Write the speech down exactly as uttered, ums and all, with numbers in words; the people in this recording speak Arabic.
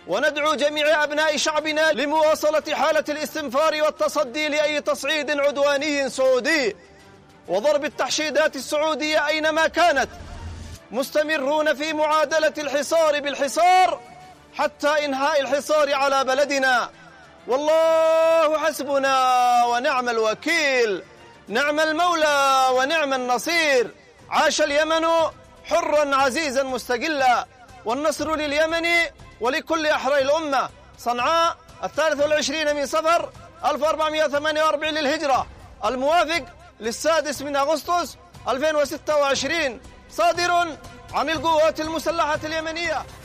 وندعو جميع أبناء شعبنا لمواصلة حالة الاستنفار والتصدي لأي تصعيد عدواني سعودي وضرب التحشيدات السعودية أينما كانت، مستمرون في معادلة الحصار بالحصار حتى إنهاء الحصار على بلدنا. والله حسبنا ونعم الوكيل، نعم المولى ونعم النصير. عاش اليمن حرا عزيزا مستقلا، والنصر لليمن ولكل أحرار الأمة. صنعاء الثالث والعشرين من صفر ألف وأربعمائة وثمانية وأربعين للهجرة، الموافق للسادس من أغسطس ألفين وستة وعشرين، صادر عن القوات المسلحة اليمنية.